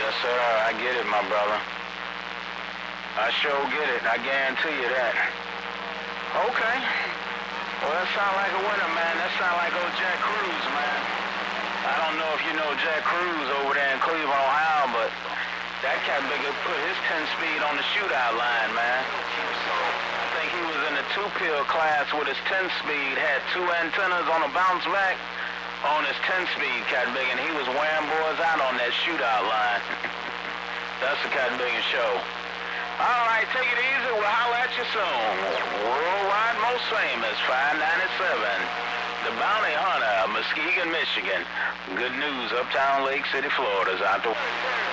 Yes, sir. I get it, my brother. I sure get it. I guarantee you that. Okay. Well, that sound like a winner, man. That sound like old Jack Cruz, man. I don't know if you know Jack Cruz over there in Cleveland, Ohio, but that cat bigger put his 10-speed on the shootout line, man. I think he was in the 2-pill class with his 10-speed, had 2 antennas on a bounce back on his 10-speed, cat big, and he was wearing boys out on that shootout line. That's the cat big show. All right, take it easy. We'll holler at you soon. Worldwide most famous, 597. The Bounty Hunter of Muskegon, Michigan. Good news, Uptown Lake City, Florida's out the